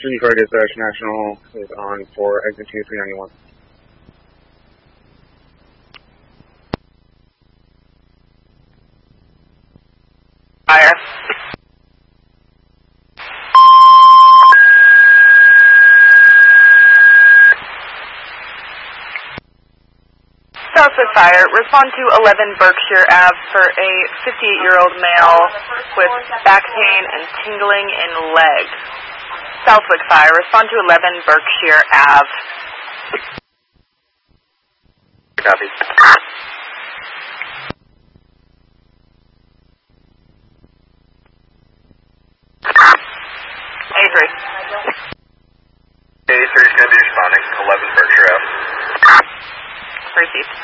National is on for exit 2391. Fire. Southwood Fire, respond to 11 Berkshire Ave for a 58-year-old male with back pain and tingling in leg. Southwood Fire, respond to 11 Berkshire Ave. Copy. A3. A3 is going to be responding, 11 Berkshire Ave. Received.